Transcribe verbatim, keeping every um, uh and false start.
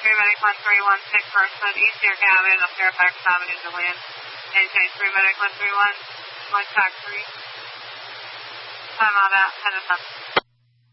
three medic one three one six person, East York Avenue, up Fairfax Avenue to land. N J three medic one three one, one track three. Time on out, head us up.